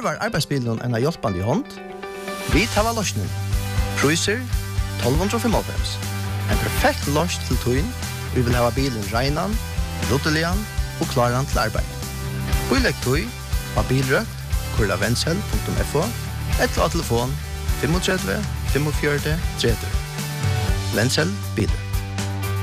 Tørvar arbeidsbilen en hjelpende hånd? Vi tar løsningen. Priser 1295. En perfekt løs til tøyen. Vi vil ha bilen regnen, luttelian og klaren til arbeid. Bilegg tøy av bilrøkt, kurlavensel.fo, eller av telefon 35 45 30. Vensel bilen.